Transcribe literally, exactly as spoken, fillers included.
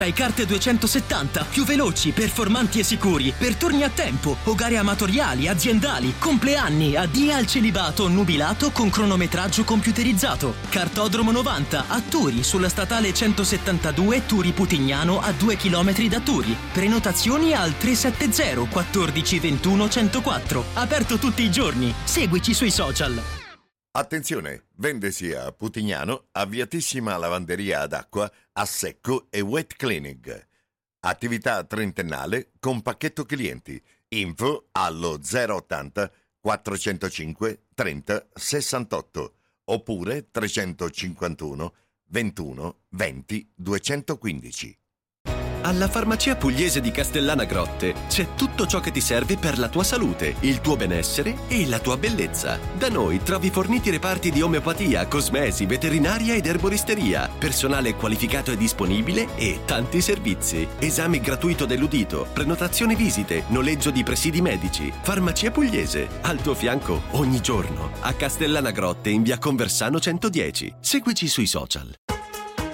Hai carte duecentosettanta, più veloci, performanti e sicuri, per turni a tempo o gare amatoriali, aziendali, compleanni, addii al celibato nubilato con cronometraggio computerizzato. Cartodromo novanta, a Turi, sulla statale centosettantadue Turi Putignano a due chilometri da Turi. Prenotazioni al tre sette zero quattordici ventuno centoquattro. Aperto tutti i giorni. Seguici sui social. Attenzione, vendesi a Putignano, avviatissima lavanderia ad acqua, a secco e wet cleaning. Attività trentennale con pacchetto clienti. Info allo zero ottanta quattrocentocinque trenta sessantotto oppure trecentocinquantuno ventuno venti duecentoquindici. Alla farmacia pugliese di Castellana Grotte c'è tutto ciò che ti serve per la tua salute, il tuo benessere e la tua bellezza. Da noi trovi forniti reparti di omeopatia, cosmesi, veterinaria ed erboristeria, personale qualificato e disponibile e tanti servizi. Esame gratuito dell'udito, prenotazione visite, noleggio di presidi medici. Farmacia pugliese, al tuo fianco ogni giorno. A Castellana Grotte in via Conversano centodieci. Seguici sui social.